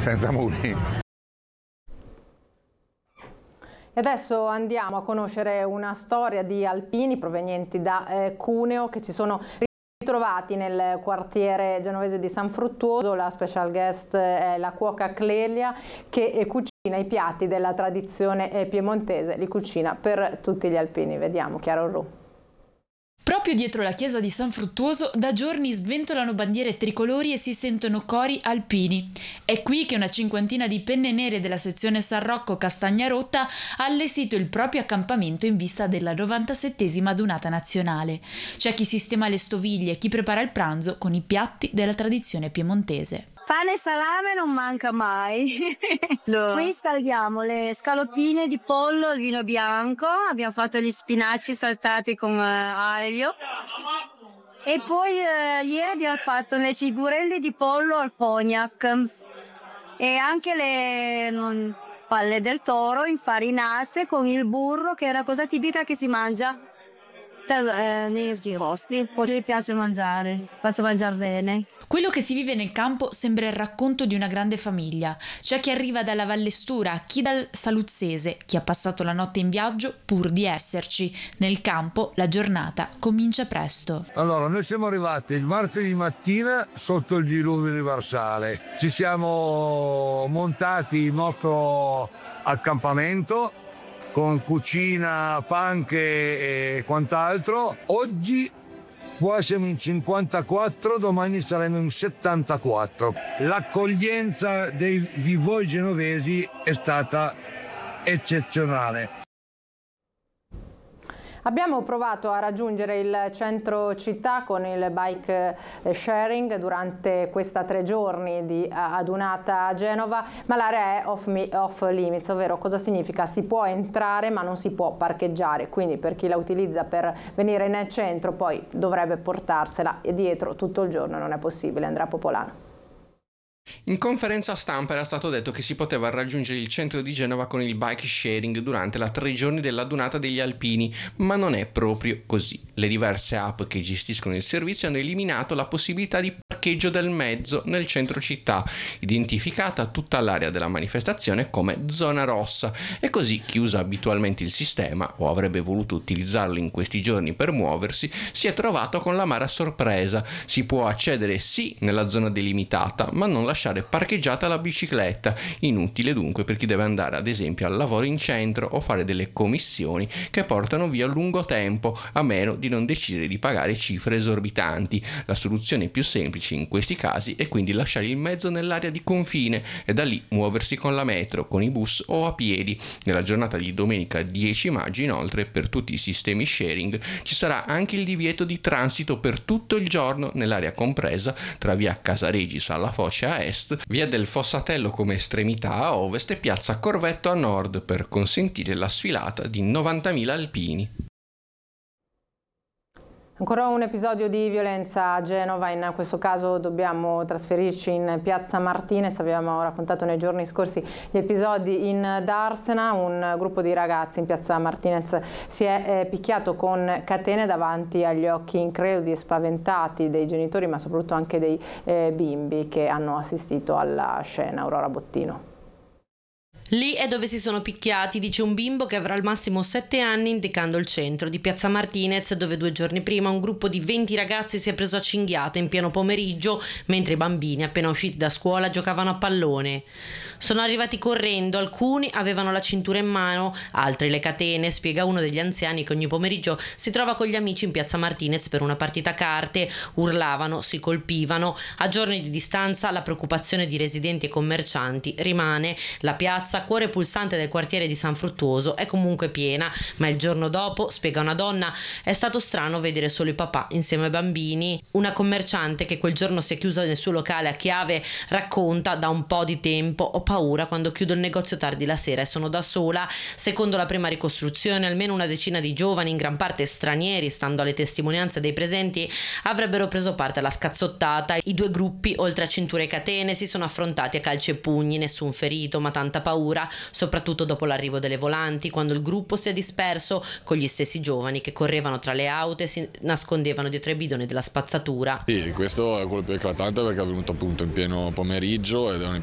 senza muri. E adesso andiamo a conoscere una storia di alpini provenienti da Cuneo che si sono ritrovati nel quartiere genovese di San Fruttuoso. La special guest è la cuoca Clelia che cucina i piatti della tradizione piemontese, li cucina per tutti gli alpini. Vediamo, Chiara Orru. Proprio dietro la chiesa di San Fruttuoso da giorni sventolano bandiere tricolori e si sentono cori alpini. È qui che una cinquantina di penne nere della sezione San Rocco Castagnarotta ha allestito il proprio accampamento in vista della 97esima adunata nazionale. C'è chi sistema le stoviglie, chi prepara il pranzo con i piatti della tradizione piemontese. Pane e salame non manca mai. No. Qui installiamo le scaloppine di pollo al vino bianco, abbiamo fatto gli spinaci saltati con aglio e poi ieri abbiamo fatto le cigurelli di pollo al cognac e anche le palle del toro infarinate con il burro, che è una cosa tipica che si mangia nei rosti. Poi mi piace mangiare, faccio mangiare bene. Quello che si vive nel campo sembra il racconto di una grande famiglia. C'è chi arriva dalla Vallestura, chi dal Saluzzese, chi ha passato la notte in viaggio pur di esserci. Nel campo la giornata comincia presto. Allora, noi siamo arrivati il martedì mattina sotto il diluvio universale. Ci siamo montati in moto accampamento con cucina, panche e quant'altro. Oggi qua siamo in 54, domani saremo in 74. L'accoglienza di voi genovesi è stata eccezionale. Abbiamo provato a raggiungere il centro città con il bike sharing durante questa 3 giorni di adunata a Genova, ma l'area è off limits, ovvero cosa significa? Si può entrare ma non si può parcheggiare, quindi per chi la utilizza per venire nel centro poi dovrebbe portarsela e dietro tutto il giorno non è possibile. Andrea Popolano. In conferenza stampa era stato detto che si poteva raggiungere il centro di Genova con il bike sharing durante la 3 giorni dell'adunata degli alpini, ma non è proprio così. Le diverse app che gestiscono il servizio hanno eliminato la possibilità di parcheggio del mezzo nel centro città, identificata tutta l'area della manifestazione come zona rossa, e così chi usa abitualmente il sistema o avrebbe voluto utilizzarlo in questi giorni per muoversi si è trovato con l'amara sorpresa. Si può accedere sì nella zona delimitata, ma non lasciare parcheggiata la bicicletta. Inutile dunque per chi deve andare ad esempio al lavoro in centro o fare delle commissioni che portano via lungo tempo, a meno di non decidere di pagare cifre esorbitanti. La soluzione più semplice in questi casi è quindi lasciare il mezzo nell'area di confine e da lì muoversi con la metro, con i bus o a piedi. Nella giornata di domenica 10 maggio inoltre per tutti i sistemi sharing ci sarà anche il divieto di transito per tutto il giorno nell'area compresa tra via Casaregis alla Foce a est, via del Fossatello come estremità a ovest e piazza Corvetto a nord, per consentire la sfilata di 90.000 alpini. Ancora un episodio di violenza a Genova, in questo caso dobbiamo trasferirci in piazza Martinez. Abbiamo raccontato nei giorni scorsi gli episodi in Darsena. Un gruppo di ragazzi in piazza Martinez si è picchiato con catene davanti agli occhi increduli e spaventati dei genitori, ma soprattutto anche dei bimbi che hanno assistito alla scena. Aurora Bottino. Lì è dove si sono picchiati, dice un bimbo che avrà al massimo 7 anni, indicando il centro di piazza Martinez, dove 2 giorni prima un gruppo di 20 ragazzi si è preso a cinghiate in pieno pomeriggio, mentre i bambini appena usciti da scuola giocavano a pallone. Sono arrivati correndo, alcuni avevano la cintura in mano, altri le catene, spiega uno degli anziani che ogni pomeriggio si trova con gli amici in piazza Martinez per una partita a carte. Urlavano, si colpivano. A giorni di distanza la preoccupazione di residenti e commercianti rimane. La piazza, cuore pulsante del quartiere di San Fruttuoso, è comunque piena, ma il giorno dopo, spiega una donna, è stato strano vedere solo i papà insieme ai bambini. Una commerciante che quel giorno si è chiusa nel suo locale a chiave racconta: da un po' di tempo ho paura quando chiudo il negozio tardi la sera e sono da sola. Secondo la prima ricostruzione, almeno una decina di giovani, in gran parte stranieri, stando alle testimonianze dei presenti, avrebbero preso parte alla scazzottata. I 2 gruppi, oltre a cinture e catene, si sono affrontati a calci e pugni, nessun ferito ma tanta paura, soprattutto dopo l'arrivo delle volanti, quando il gruppo si è disperso, con gli stessi giovani che correvano tra le auto e si nascondevano dietro i bidoni della spazzatura. Sì, questo è quello più eclatante perché è avvenuto appunto in pieno pomeriggio ed è